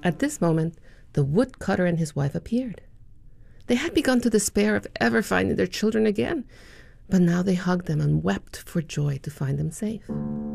At this moment, the woodcutter and his wife appeared. They had begun to despair of ever finding their children again, but now they hugged them and wept for joy to find them safe.